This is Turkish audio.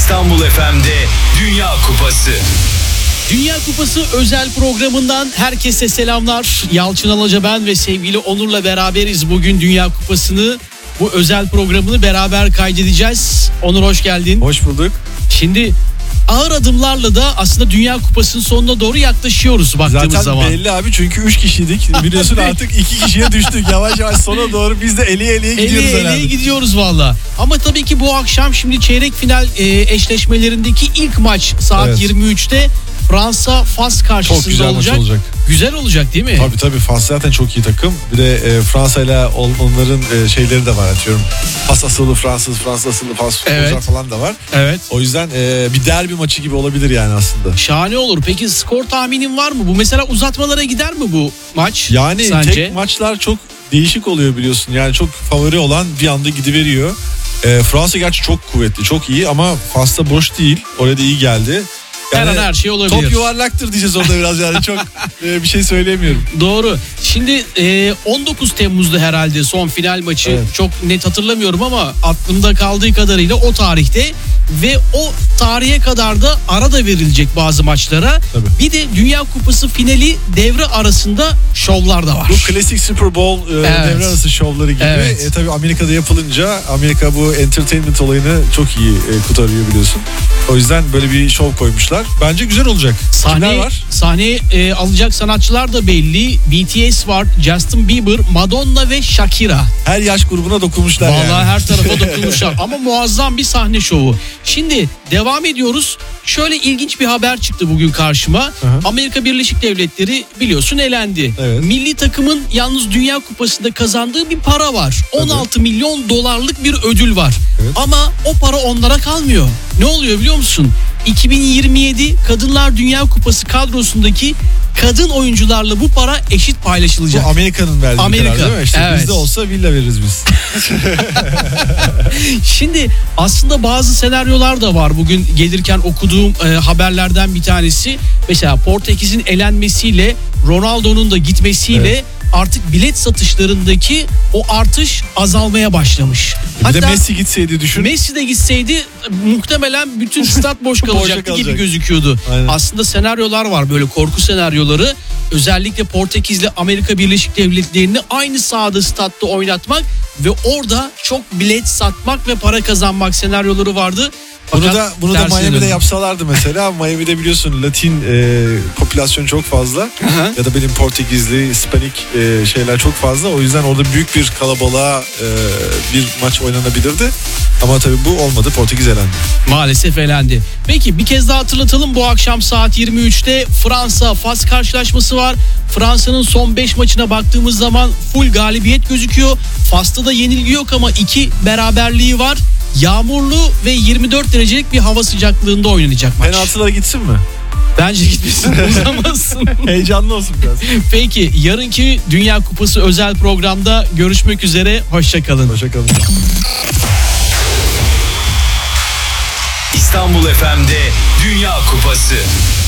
İstanbul FM'de Dünya Kupası. Dünya Kupası özel programından herkese selamlar. Yalçın Alaca ben ve sevgili Onur'la beraberiz. Bugün Dünya Kupası'nı, bu özel programını beraber kaydedeceğiz. Onur hoş geldin. Hoş bulduk. Şimdi ağır adımlarla da aslında Dünya Kupası'nın sonuna doğru yaklaşıyoruz baktığımız Zaten zaman. belli abi, çünkü 3 kişiydik. Biliyorsun artık 2 kişiye düştük. Yavaş yavaş sona doğru biz de eliye gidiyoruz herhalde. Eliye gidiyoruz valla. Ama tabii ki bu akşam şimdi çeyrek final eşleşmelerindeki ilk maç saat Evet. 23'te Fransa Fas karşısında Çok güzel olacak. maç olacak. Güzel olacak değil mi? Tabii Fas zaten çok iyi takım. Bir de Fransa ile onların şeyleri de var, atıyorum. Fas asıllı Fransız, Fransız asıllı Fas futbolcular Evet. falan da var. Evet. O yüzden bir derbi maçı gibi olabilir yani aslında. Şahane olur. Peki skor tahminin var mı? Bu mesela uzatmalara gider mi bu maç? Yani sence? tek maçlar çok değişik oluyor biliyorsun. Yani çok favori olan bir anda gidiveriyor. Fransa gerçi çok kuvvetli, çok iyi ama Fas'ta boş değil. Oraya da iyi geldi. Her an her şey olabilir. Top yuvarlaktır diyeceğiz orada biraz, yani çok bir şey söyleyemiyorum. Doğru. Şimdi 19 Temmuz'da herhalde son final maçı. Evet. Çok net hatırlamıyorum ama aklımda kaldığı kadarıyla o tarihte ve o tarihe kadar da ara da verilecek bazı maçlara. Tabii. Bir de Dünya Kupası finali devre arasında şovlar da var. Bu klasik Super Bowl devre arası şovları gibi. Evet. Tabii Amerika'da yapılınca, Amerika bu entertainment olayını çok iyi kurtarıyor biliyorsun. O yüzden böyle bir şov koymuşlar. Bence güzel olacak. Kimler var? Sahneye alacak sanatçılar da belli. BTS var, Justin Bieber, Madonna ve Shakira. Her yaş grubuna dokunmuşlar. Vallahi yani. her tarafa dokunmuşlar ama muazzam bir sahne şovu. Şimdi devam ediyoruz. Şöyle ilginç bir haber çıktı bugün karşıma. Hı. Amerika Birleşik Devletleri biliyorsun elendi. Evet. Milli takımın yalnız Dünya Kupası'nda kazandığı bir para var. 16 milyon dolarlık bir ödül var. Evet. Ama o para onlara kalmıyor. Ne oluyor biliyor musun? 2027 Kadınlar Dünya Kupası kadrosundaki kadın oyuncularla bu para eşit paylaşılacak. Bu Amerika'nın verdiği Amerika, karar değil mi? İşte evet. bizde olsa villa veririz biz. Şimdi aslında bazı senaryolar da var. Bugün gelirken okuduğum haberlerden bir tanesi. Mesela Portekiz'in elenmesiyle Ronaldo'nun da gitmesiyle Evet. artık bilet satışlarındaki o artış azalmaya başlamış. Bir de Messi gitseydi düşün. Messi de gitseydi muhtemelen bütün stat boş kalacaktı gibi kalacak. gözüküyordu. Aynen. Aslında senaryolar var, böyle korku senaryoları. Özellikle Portekiz'le Amerika Birleşik Devletleri'ni aynı sahada, statta oynatmak ve orada çok bilet satmak ve para kazanmak senaryoları vardı. Bunu Fakat da tersine Miami'de döndü. yapsalardı mesela. Miami'de biliyorsun Latin popülasyon çok fazla. Hı. Ya da benim Portekizli, Hispanik şeyler çok fazla. O yüzden orada büyük bir kalabalığa bir maç oynanabilirdi. Ama tabii bu olmadı. Portekiz elendi. Maalesef elendi. Peki bir kez daha hatırlatalım. Bu akşam saat 23'te Fransa Fas karşılaşması var. Fransa'nın son 5 maçına baktığımız zaman full galibiyet gözüküyor. Fas'ta da yenilgi yok ama 2 beraberliği var. Yağmurlu ve 24 derecelik bir hava sıcaklığında oynanacak maç. Penaltılara gitsin mi? Bence gitmesin, uzamasın. Heyecanlı olsun biraz. Peki yarınki Dünya Kupası özel programda görüşmek üzere. Hoşçakalın. Hoşçakalın. İstanbul FM'de Dünya Kupası.